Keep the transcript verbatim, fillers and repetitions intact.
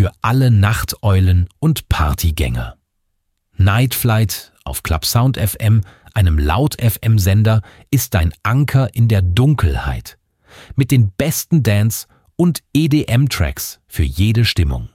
für alle Nachteulen und Partygänger. Night Flight auf Club Sound F M, einem Laut-F M-Sender, ist dein Anker in der Dunkelheit. Mit den besten Dance- und E D M-Tracks für jede Stimmung.